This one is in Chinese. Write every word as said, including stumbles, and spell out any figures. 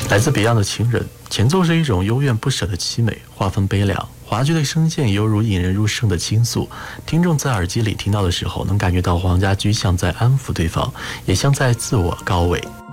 来自 Beyond 的情人，前奏是一种幽怨不舍的凄美，画风悲凉，华剧的声线犹如引人入胜的倾诉。听众在耳机里听到的时候，能感觉到黄家驹像在安抚对方，也像在自我告慰。